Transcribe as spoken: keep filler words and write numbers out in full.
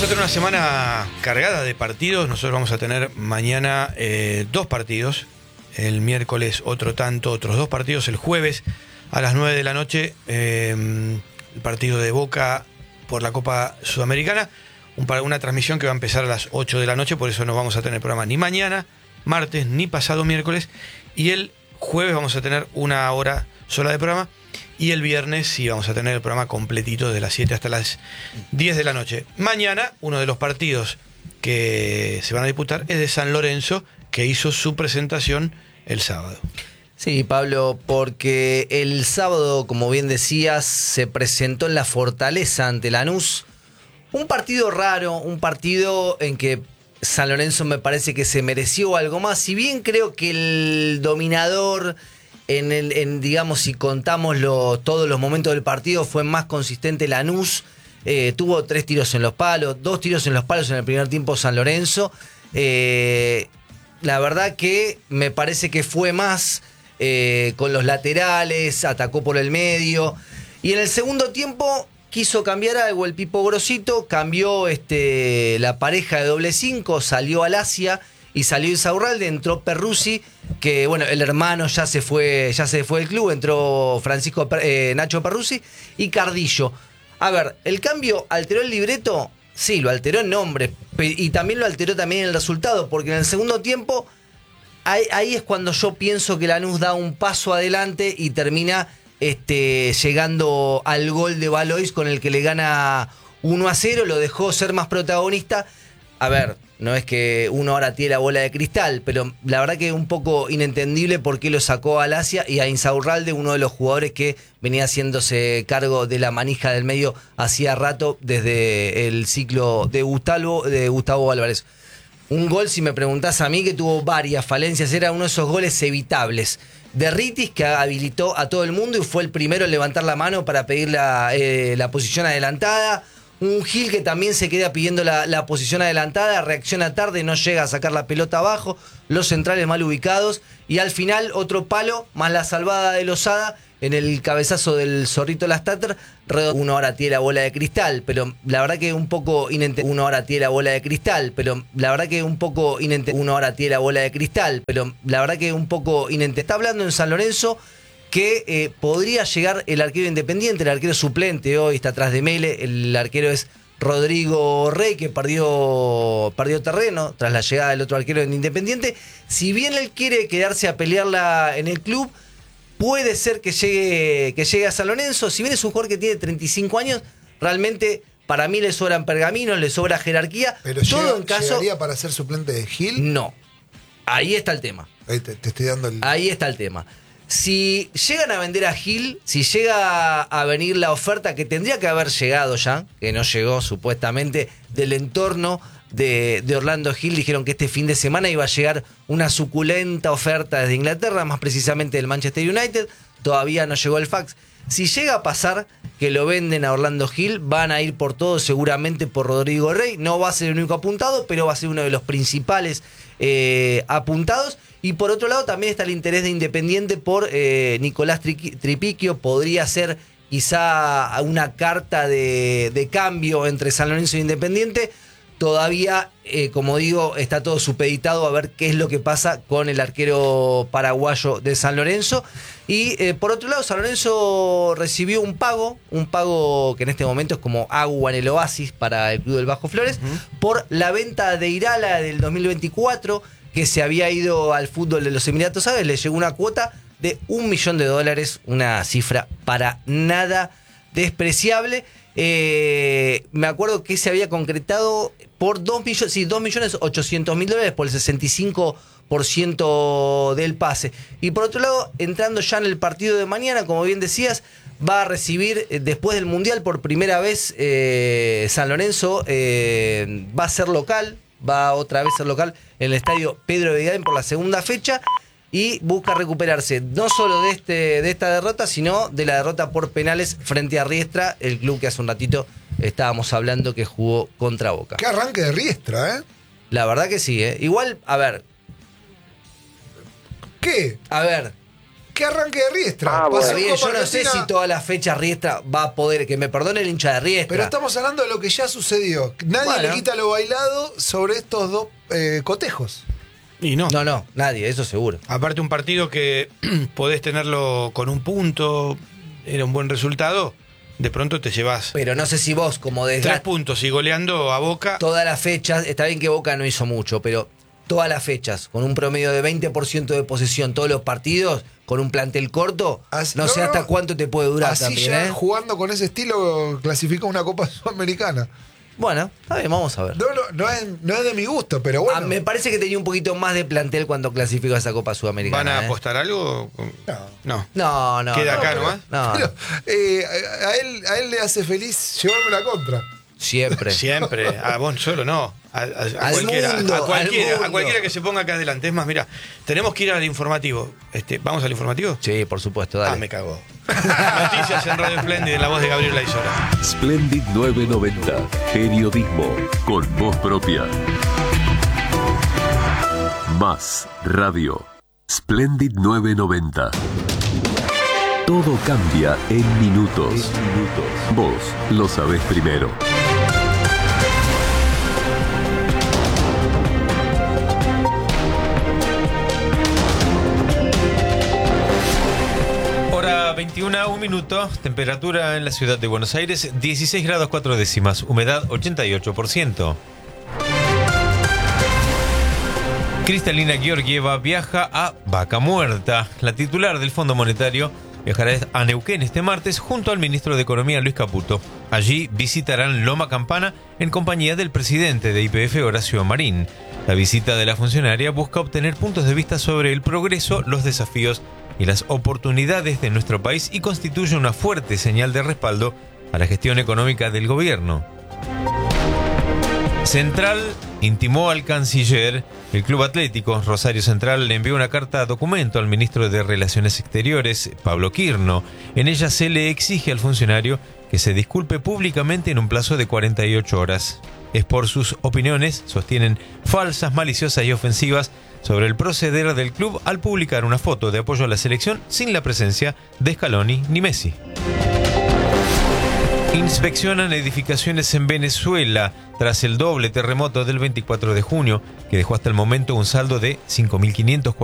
a tener una semana cargada de partidos. Nosotros vamos a tener mañana eh, dos partidos. El miércoles otro tanto, otros dos partidos. El jueves a las nueve de la noche, eh, el partido de Boca por la Copa Sudamericana. Un, una transmisión que va a empezar a las ocho de la noche, por eso no vamos a tener programa ni mañana, martes, ni pasado miércoles. Y el jueves vamos a tener una hora sola de programa. Y el viernes sí vamos a tener el programa completito de las siete hasta las diez de la noche. Mañana, uno de los partidos que se van a disputar es de San Lorenzo, que hizo su presentación el sábado. Sí, Pablo, porque el sábado, como bien decías, se presentó en la Fortaleza ante Lanús. Un partido raro, un partido en que San Lorenzo me parece que se mereció algo más. Si bien creo que el dominador... En el, en, digamos, si contamos lo, todos los momentos del partido, fue más consistente Lanús. Eh, tuvo tres tiros en los palos, dos tiros en los palos en el primer tiempo San Lorenzo. Eh, la verdad que me parece que fue más eh, con los laterales, atacó por el medio. Y en el segundo tiempo quiso cambiar algo el Pipo Grosito, cambió este, la pareja de doble cinco, salió Alasia y salió Insaurralde, entró Perruzzi, que bueno, el hermano ya se fue, ya se fue del club, entró Francisco eh, Nacho Perruzzi y Cardillo. A ver, ¿el cambio alteró el libreto? Sí, lo alteró en nombre, y también lo alteró también en el resultado, porque en el segundo tiempo, ahí, ahí es cuando yo pienso que Lanús da un paso adelante y termina este, llegando al gol de Valois con el que le gana uno a cero, lo dejó ser más protagonista. A ver, no es que uno ahora tiene la bola de cristal, pero la verdad que es un poco inentendible por qué lo sacó a Alasia y a Insaurralde, uno de los jugadores que venía haciéndose cargo de la manija del medio hacía rato desde el ciclo de Gustavo, de Gustavo Álvarez. Un gol, si me preguntás a mí, que tuvo varias falencias, era uno de esos goles evitables. De Ritis, que habilitó a todo el mundo y fue el primero en levantar la mano para pedir la, eh, la posición adelantada. Un Gil que también se queda pidiendo la, la posición adelantada, reacciona tarde, no llega a sacar la pelota abajo, los centrales mal ubicados y al final otro palo más la salvada de Lozada en el cabezazo del Zorrito Lastater. Uno ahora tiene la bola de cristal, pero la verdad que un poco inentendible. Uno ahora tiene la bola de cristal, pero la verdad que un poco inentendible. Uno ahora tiene la bola de cristal, pero la verdad que un poco inentendible. Está hablando en San Lorenzo que eh, podría llegar el arquero independiente, el arquero suplente hoy está atrás de Mele, el arquero es Rodrigo Rey, que perdió, perdió terreno tras la llegada del otro arquero en Independiente. Si bien él quiere quedarse a pelearla en el club, puede ser que llegue, que llegue a San Lorenzo. Si bien es un jugador que tiene treinta y cinco años, realmente para mí le sobran pergaminos, le sobra jerarquía. Pero todo llega, en caso, ¿llegaría para ser suplente de Gil? No, ahí está el tema. Ahí te, te estoy dando el... Ahí está el tema. Si llegan a vender a Gil, si llega a venir la oferta que tendría que haber llegado ya, que no llegó supuestamente, del entorno de, de Orlando Gil, dijeron que este fin de semana iba a llegar una suculenta oferta desde Inglaterra, más precisamente del Manchester United, todavía no llegó el fax. Si llega a pasar que lo venden a Orlando Gil, van a ir por todo, seguramente por Rodrigo Rey, no va a ser el único apuntado, pero va a ser uno de los principales eh, apuntados. Y por otro lado también está el interés de Independiente por eh, Nicolás Tripiquio. Podría ser quizá una carta de, de cambio entre San Lorenzo e Independiente. Todavía, eh, como digo, está todo supeditado a ver qué es lo que pasa con el arquero paraguayo de San Lorenzo. Y eh, por otro lado, San Lorenzo recibió un pago, un pago que en este momento es como agua en el oasis para el Club del Bajo Flores, uh-huh. por la venta de Irala del dos mil veinticuatro, que se había ido al fútbol de los Emiratos Árabes. Le llegó una cuota de un millón de dólares, una cifra para nada despreciable. Eh, me acuerdo que se había concretado por dos millones, sí, dos millones ochocientos mil dólares por el sesenta y cinco por ciento del pase. Y por otro lado, entrando ya en el partido de mañana, como bien decías, va a recibir eh, después del Mundial por primera vez eh, San Lorenzo, eh, va a ser local, va otra vez a ser local en el estadio Pedro Vigaín por la segunda fecha y busca recuperarse no solo de, este, de esta derrota, sino de la derrota por penales frente a Riestra, el club que hace un ratito estábamos hablando que jugó contra Boca. Qué arranque de Riestra, ¿eh? La verdad que sí, ¿eh? Igual, a ver. ¿Qué? A ver, ¿Qué arranque de Riestra? Ah, Pasó bueno. Está bien, Copa yo no sé Argentina, si todas las fechas Riestra va a poder, que me perdone el hincha de Riestra. Pero estamos hablando de lo que ya sucedió. Nadie Bueno. le quita lo bailado sobre estos dos eh, cotejos. Y no. No, no, nadie, eso seguro. Aparte un partido que podés tenerlo con un punto, era un buen resultado, de pronto te llevas Pero no sé si vos, como tres desde puntos y goleando a Boca. todas las fechas, está bien que Boca no hizo mucho, pero todas las fechas, con un promedio de veinte por ciento de posesión todos los partidos, con un plantel corto, Así- no, no, sé no, hasta cuánto te puede durar Así también, ya ¿eh? jugando con ese estilo clasificó una Copa Sudamericana. Bueno, está bien, vamos a ver. No, no, no, es, no es de mi gusto, pero bueno. Ah, me parece que tenía un poquito más de plantel cuando clasificó a esa Copa Sudamericana. ¿Van a ¿eh? apostar algo? No. No. No, no. ¿Queda no, acá pero- nomás? No, Pero, eh, a, a él, a él le hace feliz llevarme la contra. siempre. Siempre. A vos solo no. A, a- a Al cualquiera, mundo, a, cualquiera al a mundo. cualquiera que se ponga acá adelante. Es más, mira, tenemos que ir al informativo. Este, ¿Vamos al informativo? Sí, por supuesto, Ah, dale. me cagó. Noticias en Radio Splendid en la voz de Gabriel Laizola. Splendid novecientos noventa. Periodismo con voz propia. Más radio. Splendid novecientos noventa. Todo cambia en minutos. Vos lo sabés primero. Hora veintiuna, un minuto, temperatura en la ciudad de Buenos Aires, dieciséis grados cuatro décimas, humedad ochenta y ocho por ciento. Cristalina Georgieva viaja a Vaca Muerta. La titular del Fondo Monetario viajará a Neuquén este martes junto al ministro de Economía Luis Caputo. Allí visitarán Loma Campana en compañía del presidente de Y P F Horacio Marín. La visita de la funcionaria busca obtener puntos de vista sobre el progreso, los desafíos y las oportunidades de nuestro país y constituye una fuerte señal de respaldo a la gestión económica del gobierno. Central intimó al canciller. El Club Atlético Rosario Central le envió una carta documento al ministro de Relaciones Exteriores, Pablo Quirno. En ella se le exige al funcionario que se disculpe públicamente en un plazo de cuarenta y ocho horas. Es por sus opiniones, sostienen, falsas, maliciosas y ofensivas sobre el proceder del club al publicar una foto de apoyo a la selección sin la presencia de Scaloni ni Messi. Inspeccionan edificaciones en Venezuela tras el doble terremoto del veinticuatro de junio, que dejó hasta el momento un saldo de cinco mil quinientos